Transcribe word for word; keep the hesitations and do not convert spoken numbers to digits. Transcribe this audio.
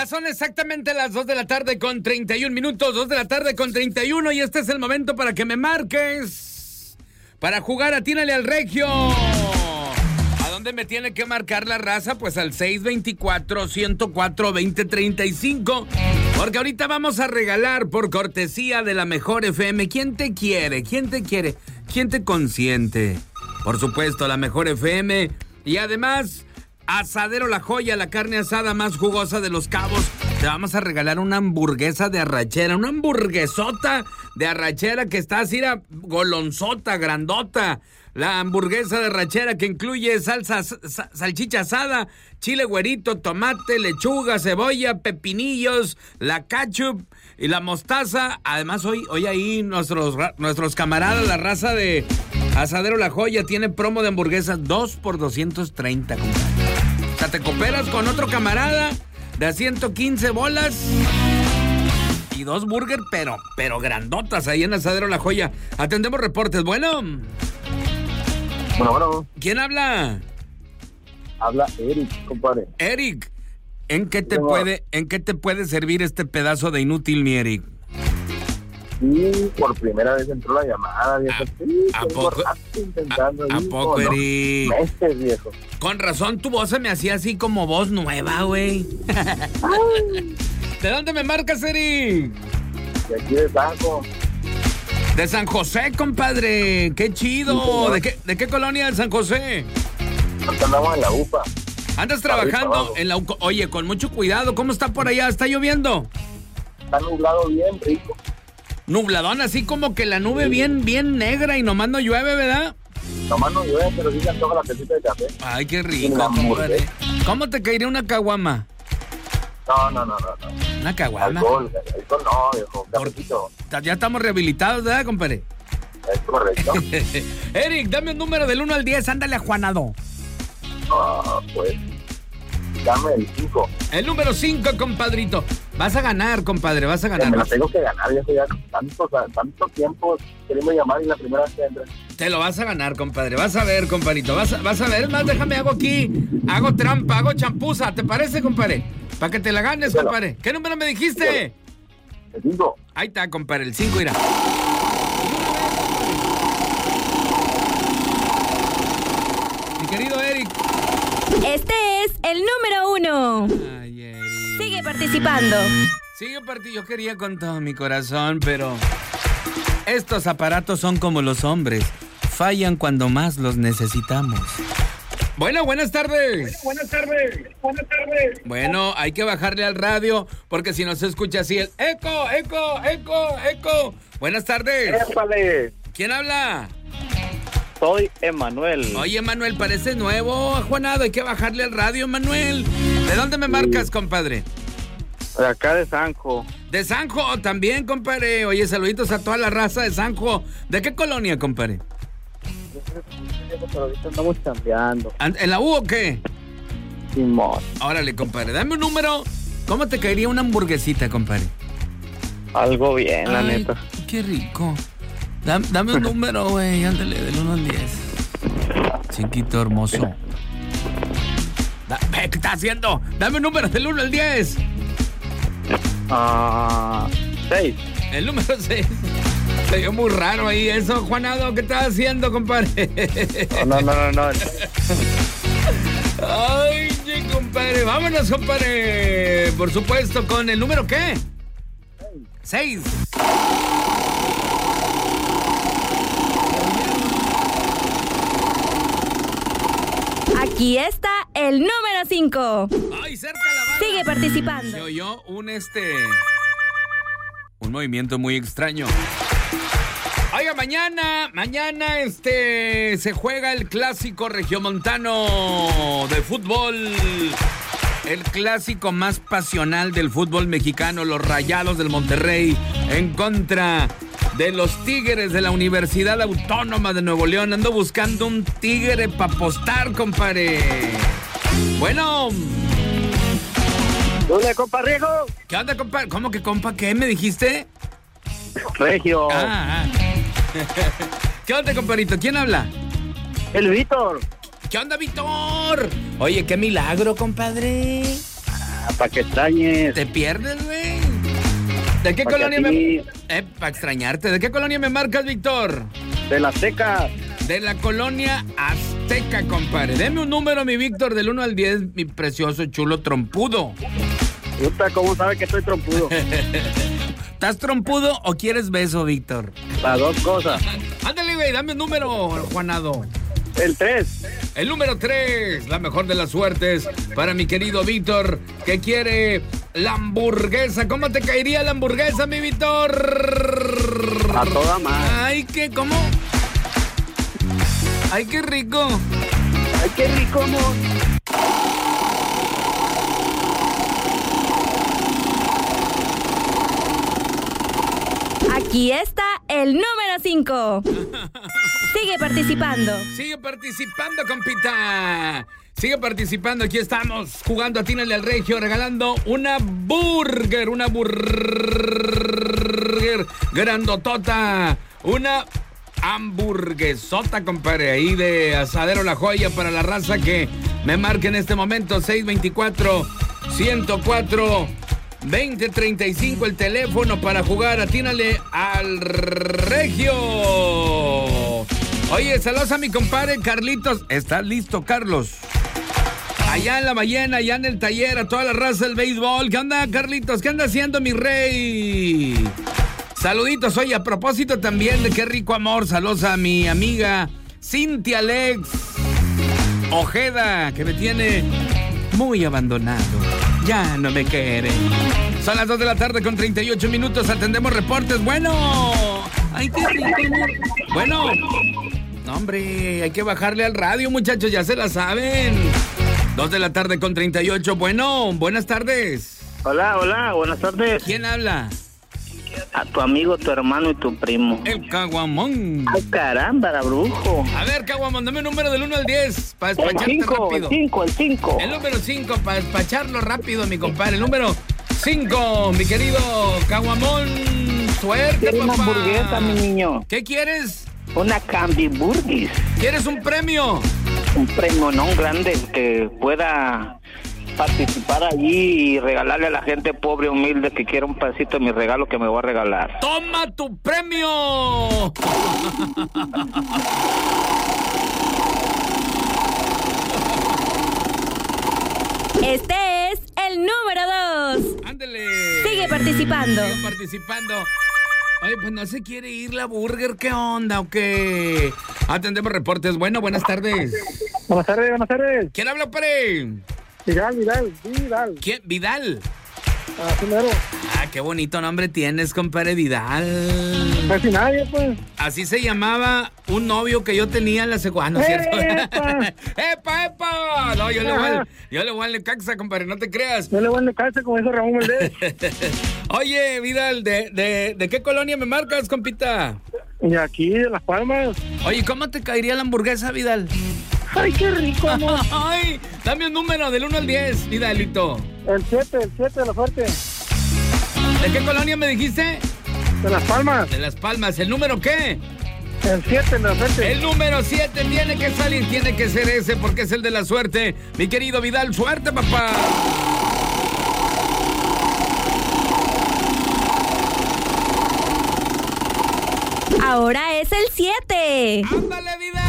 Ya son exactamente las dos de la tarde con treinta y un minutos, dos de la tarde con treinta y uno, y este es el momento para que me marques para jugar Atínale al Regio. ¿A dónde me tiene que marcar la raza? Pues al seis veinticuatro, ciento cuatro, veinte treinta y cinco, porque ahorita vamos a regalar por cortesía de la Mejor F M. ¿Quién te quiere? ¿Quién te quiere? ¿Quién te consiente? Por supuesto, la Mejor F M. Y además, Asadero La Joya, la carne asada más jugosa de Los Cabos. Te vamos a regalar una hamburguesa de arrachera, una hamburguesota de arrachera que está así, la golonzota, grandota. La hamburguesa de arrachera que incluye salsa, sa, salchicha asada, chile güerito, tomate, lechuga, cebolla, pepinillos, la ketchup y la mostaza. Además, hoy, hoy ahí nuestros, nuestros camaradas, la raza de Asadero La Joya, tiene promo de hamburguesas dos por doscientos treinta, compadre. O sea, te cooperas con otro camarada de ciento quince bolas y dos burgers, pero, pero grandotas ahí en Asadero La Joya. Atendemos reportes. Bueno. Bueno, bueno. ¿Quién habla? Habla Eric, compadre. Eric, ¿en qué te No. puede, en qué te puede servir este pedazo de inútil, mi Eric? Sí, por primera vez entró la llamada, viejo. Sí, ¿A tengo poco? rato intentando. ¿A, a ahí, poco, ¿no? Eric? Meses, viejo. Con razón, tu voz se me hacía así como voz nueva, güey. ¿De dónde me marcas, Eric? De aquí de Sanco. De San José, compadre. ¡Qué chido! ¿De qué, de qué colonia de San José? Acá andamos en la U P A. ¿Andas trabajando en la U C O? Oye, con mucho cuidado. ¿Cómo está por allá? ¿Está lloviendo? Está nublado bien, rico. Nubladón, así como que la nube bien, bien negra y nomás no llueve, ¿verdad? Nomás no llueve, pero sí se antoja la tacita de café. Ay, qué Y rico, la compadre. ¿Cómo te caería una caguama? No, no, no, no. no. Una caguama. Alcohol, alcohol no, viejo. Cafecito. Ya estamos rehabilitados, ¿verdad, compadre? Es correcto. Eric, dame un número del uno al diez. Ándale, Juanado. Ah, pues. Dame el cinco. El número cinco, compadrito. Vas a ganar, compadre, vas a Me la ganar. tengo que ganar, viejo, ya tanto, tanto tiempo queriendo llamar y la primera vez que entra. Te lo vas a ganar, compadre. Vas a ver, compadrito. Vas a, vas a ver. Es más, déjame, hago aquí. Hago trampa, hago champuza. ¿Te parece, compadre? Para que te la ganes, Dígalo. compadre. ¿Qué número me dijiste? El cinco. Ahí está, compadre. El cinco irá. Mi querido Eric. Este es el número uno. Ay, Eric. Sigue participando. Sigue partido. Yo quería con todo mi corazón, pero estos aparatos son como los hombres. Fallan cuando más los necesitamos. Bueno, buenas tardes. Buenas tardes, buenas tardes. Bueno, hay que bajarle al radio porque si no se escucha así el eco, eco, eco, eco. Buenas tardes. Épale, ¿Quién habla? soy Emanuel. Oye, Manuel, parece nuevo, Juanado. Hay que bajarle al radio, Manuel. ¿De dónde me marcas, compadre? De acá de Sanjo. De Sanjo también, compadre. Oye, saluditos a toda la raza de Sanjo. ¿De qué colonia, compadre? Pero ahorita andamos cambiando. ¿En la U o qué? Simón. Órale, compadre, dame un número. ¿Cómo te caería una hamburguesita, compadre? Algo bien, la Ay, neta. qué rico. Dame, dame un número, güey. Ándale, del uno al diez. Chiquito hermoso. Da- ve, ¿Qué estás haciendo? Dame un número del uno al diez. Ah, seis. El número seis. Se vio muy raro ahí eso, Juanado. ¿Qué estás haciendo, compadre? No, no, no, no. Ay, sí, compadre. Vámonos, compadre. Por supuesto, con el número ¿qué? Seis. Aquí está el número cinco. Ay, cerca la bala. Sigue participando. Se oyó un este. Un movimiento muy extraño. Oiga, mañana, mañana este se juega el clásico regiomontano de fútbol. El clásico más pasional del fútbol mexicano, los Rayados del Monterrey en contra de los Tigres de la Universidad Autónoma de Nuevo León. Ando buscando un tigre para apostar, compadre. Bueno. Hola, compa Riego. ¿Qué onda, compa? ¿Cómo que compa? ¿Qué me dijiste? Regio. Ah, ah. ¿Qué onda, compadrito? ¿Quién habla? El Víctor. ¿Qué onda, Víctor? Oye, qué milagro, compadre. Para que extrañes. Te pierdes, güey. ¿De qué Pa' colonia que a me... ti- Eh, para extrañarte. ¿De qué colonia me marcas, Víctor? De la Azteca. De la colonia Azteca, compadre. Deme un número, mi Víctor, del uno al diez, mi precioso, chulo, trompudo. Puta, ¿cómo sabe que estoy trompudo? ¿Estás trompudo o quieres beso, Víctor? Las dos cosas. Ándale, güey, dame un número, Juanado. El tres. El número tres, la mejor de las suertes para mi querido Víctor, que quiere la hamburguesa. ¿Cómo te caería la hamburguesa, mi Víctor? A toda madre. Ay, ¿qué? ¿Cómo? Ay, qué rico. Ay, qué rico, amor. Aquí está el número cinco. Sigue participando. Sigue participando, compita. Sigue participando. Aquí estamos jugando a Tínale al Regio, regalando una burger, una burger grandotota, una hamburguesota, compadre, ahí de Asadero La Joya para la raza que me marque en este momento. Seis veinticuatro, ciento cuatro, veinte treinta y cinco el teléfono para jugar. Atínale al Regio. Oye, saludos a mi compadre Carlitos. ¿Estás listo, Carlos? Allá en la ballena, allá en el taller, a toda la raza del béisbol. ¿Qué onda, Carlitos? ¿Qué anda haciendo, mi rey? Saluditos. Oye, a propósito también de qué rico amor, saludos a mi amiga Cintia Alex Ojeda, que me tiene muy abandonado. Ya no me quiere. Son las dos de la tarde con treinta y ocho minutos. Atendemos reportes. Bueno. Ay, qué rico, amor. Bueno. No, hombre, hay que bajarle al radio, muchachos. Ya se la saben. Dos de la tarde con treinta y ocho. Bueno, buenas tardes. Hola, hola, buenas tardes. ¿Quién habla? A tu amigo, tu hermano y tu primo. El Caguamón. Ay, caramba, la brujo. A ver, Caguamón, dame un número del uno al diez para El despacharte cinco, el rápido. cinco, el cinco. El número cinco para despacharlo rápido, mi compadre. El número cinco, mi querido Caguamón. Suerte, Quiero una papá. hamburguesa, mi niño. ¿Qué quieres? Una Candy Burgers. ¿Quieres un premio? Un premio no grande que pueda participar allí y regalarle a la gente pobre, humilde, que quiera un pedacito de mi regalo que me voy a regalar. ¡Toma tu premio! Este es el número dos. ¡Ándele! Sigue participando. Sigue participando. Oye, pues no se quiere ir la burger, ¿qué onda o qué? Atendemos reportes. Bueno, buenas tardes. Buenas tardes, buenas tardes. ¿Quién habla, pare? Vidal, Vidal, Vidal. ¿Quién? ¿Vidal? Ah, primero. Ah, qué bonito nombre tienes, compadre Vidal. Casi nadie, pues. Así se llamaba un novio que yo tenía en la secundaria. ¿No es cierto? ¡Epa! ¡Epa, epa! No, yo le voy al, yo le voy al Necaxa, compadre, no te creas. No le voy a casa como dijo Ramón Valdés. Oye, Vidal, ¿de, de, ¿de qué colonia me marcas, compita? Y aquí, de Las Palmas. Oye, ¿cómo te caería la hamburguesa, Vidal? Ay, qué rico, amor. Ay, dame un número del uno al diez, Vidalito. El siete, el siete de la suerte. ¿De qué colonia me dijiste? De Las Palmas. De Las Palmas. ¿El número qué? El siete de la suerte. El número siete tiene que salir, tiene que ser ese porque es el de la suerte. Mi querido Vidal, suerte, papá. Ahora es el siete. ¡Ándale, Vidal!